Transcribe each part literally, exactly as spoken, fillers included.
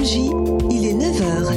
J, il est neuf heures.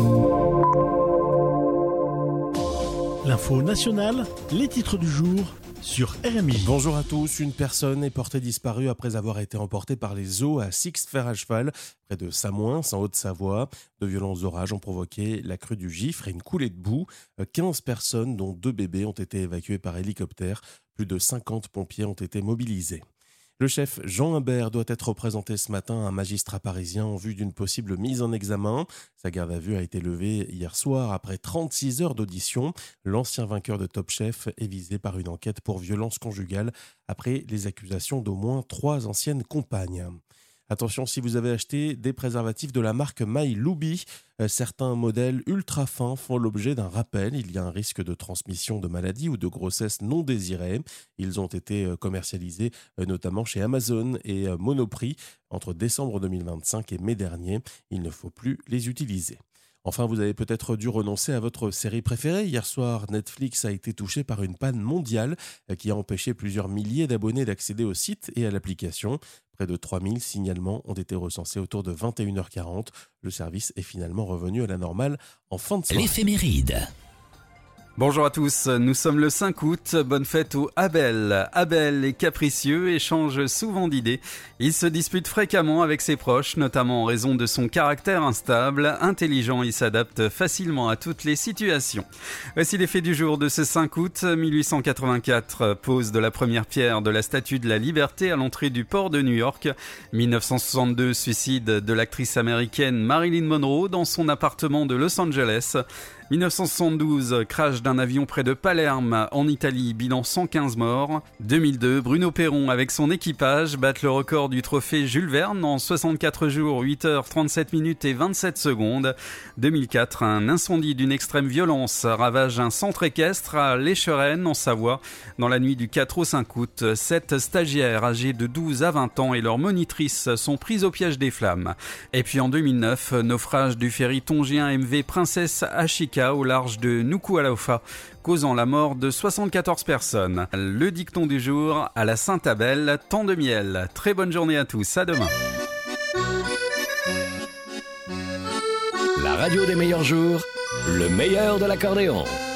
L'info nationale, les titres du jour sur R M I. Bonjour à tous. Une personne est portée disparue après avoir été emportée par les eaux à Sixte-Fer à cheval, près de Samoins, en Haute-Savoie. De violents orages ont provoqué la crue du Gifre et une coulée de boue. quinze personnes, dont deux bébés, ont été évacuées par hélicoptère. Plus de cinquante pompiers ont été mobilisés. Le chef Jean Humbert doit être représenté ce matin à un magistrat parisien en vue d'une possible mise en examen. Sa garde à vue a été levée hier soir après trente-six heures d'audition. L'ancien vainqueur de Top Chef est visé par une enquête pour violence conjugale après les accusations d'au moins trois anciennes compagnes. Attention, si vous avez acheté des préservatifs de la marque My Loubi, euh, certains modèles ultra fins font l'objet d'un rappel. Il y a un risque de transmission de maladies ou de grossesse non désirée. Ils ont été euh, commercialisés euh, notamment chez Amazon et euh, Monoprix entre décembre deux mille vingt-cinq et mai dernier. Il ne faut plus les utiliser. Enfin, vous avez peut-être dû renoncer à votre série préférée. Hier soir, Netflix a été touché par une panne mondiale qui a empêché plusieurs milliers d'abonnés d'accéder au site et à l'application. Près de trois mille signalements ont été recensés autour de vingt et une heures quarante. Le service est finalement revenu à la normale en fin de soirée. L'éphéméride. Bonjour à tous, nous sommes le cinq août, bonne fête au Abel. Abel est capricieux et change souvent d'idées. Il se dispute fréquemment avec ses proches, notamment en raison de son caractère instable. Intelligent, il s'adapte facilement à toutes les situations. Voici les faits du jour de ce cinq août mille huit cent quatre-vingt-quatre. Pose de la première pierre de la Statue de la Liberté à l'entrée du port de New York. mille neuf cent soixante-deux, suicide de l'actrice américaine Marilyn Monroe dans son appartement de Los Angeles. mille neuf cent soixante-douze, crash d'un avion près de Palerme, en Italie, bilan cent quinze morts. deux mille deux, Bruno Perron avec son équipage battent le record du trophée Jules Verne en soixante-quatre jours, huit heures trente-sept minutes et vingt-sept secondes. deux mille quatre, un incendie d'une extrême violence ravage un centre équestre à l'Écheren, en Savoie. Dans la nuit du quatre au cinq août, sept stagiaires âgés de douze à vingt ans et leur monitrice sont prises au piège des flammes. Et puis en deux mille neuf, naufrage du ferry tongien M V Princesse Ashika au large de Nuku'alofa, causant la mort de soixante-quatorze personnes. Le dicton du jour, à la Saint-Abel, tant de miel. Très bonne journée à tous, à demain. La radio des meilleurs jours, le meilleur de l'accordéon.